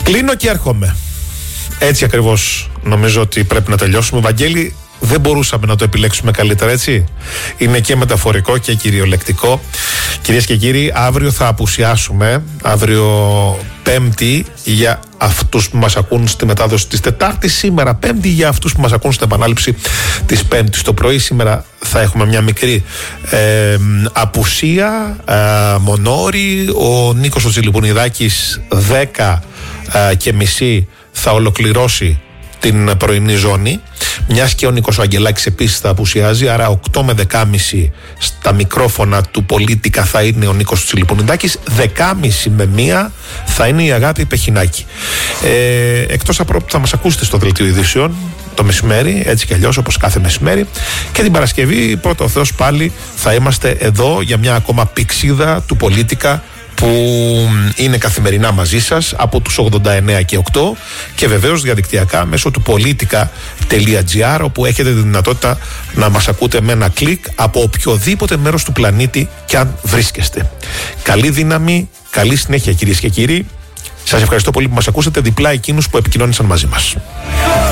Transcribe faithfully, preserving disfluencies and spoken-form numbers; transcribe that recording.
Κλείνω και έρχομαι. Έτσι ακριβώς νομίζω ότι πρέπει να τελειώσουμε. Βαγγέλη, δεν μπορούσαμε να το επιλέξουμε καλύτερα, έτσι. Είναι και μεταφορικό και κυριολεκτικό. Κυρίες και κύριοι, αύριο θα απουσιάσουμε. Αύριο Πέμπτη για αυτούς που μας ακούν στη μετάδοση της Τετάρτης. Σήμερα Πέμπτη για αυτούς που μας ακούν στην επανάληψη της Πέμπτης το πρωί. Σήμερα θα έχουμε μια μικρή ε, απουσία, ε, μονόρη. Ο Νίκος ο Τσιλιπουνιδάκης δέκα ε, και μισή θα ολοκληρώσει την πρωινή ζώνη, μιας και ο Νίκος ο Αγγελάκης επίσης θα απουσιάζει, άρα οκτώ με δέκα και μισή στα μικρόφωνα του Πολίτικα θα είναι ο Νίκος Τσιλιπουνιδάκης, δέκα και μισή με μία θα είναι η Αγάπη Πεχινάκη. Ε, εκτός από που θα μας ακούσετε στο Δελτίο Ειδήσεων το μεσημέρι, έτσι κι αλλιώς όπως κάθε μεσημέρι, και την Παρασκευή πρώτο ο Θεός πάλι θα είμαστε εδώ για μια ακόμα πηξίδα του Πολίτικα που είναι καθημερινά μαζί σας από τους ογδόντα εννέα και οκτώ και βεβαίως διαδικτυακά μέσω του politica τελεία gr, όπου έχετε τη δυνατότητα να μας ακούτε με ένα κλικ από οποιοδήποτε μέρος του πλανήτη κι αν βρίσκεστε. Καλή δύναμη, καλή συνέχεια κυρίες και κύριοι. Σας ευχαριστώ πολύ που μας ακούσατε, διπλά εκείνους που επικοινώνησαν μαζί μας.